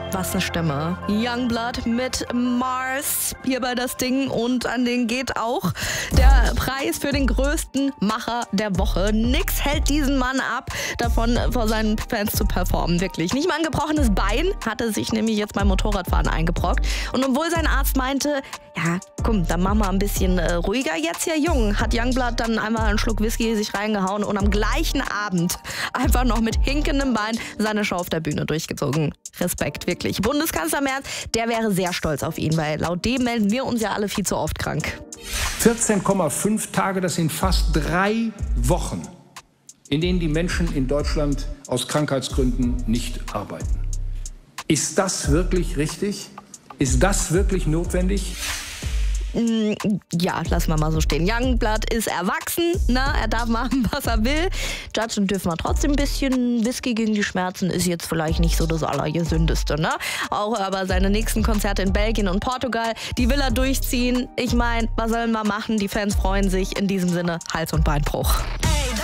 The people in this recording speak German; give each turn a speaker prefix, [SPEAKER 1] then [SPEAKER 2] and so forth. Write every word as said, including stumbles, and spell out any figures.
[SPEAKER 1] Was eine Stimme. Youngblood mit Mars hier bei das Ding und an den geht auch der Preis für den größten Macher der Woche. Nix hält diesen Mann ab, davon vor seinen Fans zu performen. Wirklich. Nicht mal ein gebrochenes Bein hatte sich nämlich jetzt beim Motorradfahren eingebrockt. Und obwohl sein Arzt meinte, ja, komm, dann mach mal ein bisschen äh, ruhiger jetzt hier, Jung, hat Youngblood dann einmal einen Schluck Whisky sich reingehauen und am gleichen Abend einfach noch mit hinkendem Bein seine Show auf der Bühne durchgezogen. Respekt, wirklich. Bundeskanzler Merz, der wäre sehr stolz auf ihn, weil laut dem melden wir uns ja alle viel zu oft krank.
[SPEAKER 2] vierzehn Komma fünf Tage, das sind fast drei Wochen, in denen die Menschen in Deutschland aus Krankheitsgründen nicht arbeiten. Ist das wirklich richtig? Ist das wirklich notwendig?
[SPEAKER 1] Ja, lassen wir mal so stehen. Youngblood ist erwachsen, ne? Er darf machen, was er will. Judgen dürfen wir trotzdem ein bisschen. Whisky gegen die Schmerzen ist jetzt vielleicht nicht so das Allergesündeste, ne? Auch aber seine nächsten Konzerte in Belgien und Portugal, die will er durchziehen. Ich meine, was sollen wir machen? Die Fans freuen sich. In diesem Sinne, Hals- und Beinbruch.